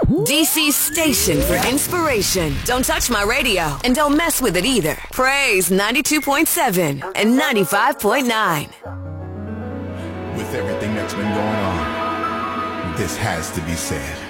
DC's station for inspiration. Don't touch my radio and don't mess with it either. Praise 92.7 and 95.9. With everything that's been going on, this has to be said.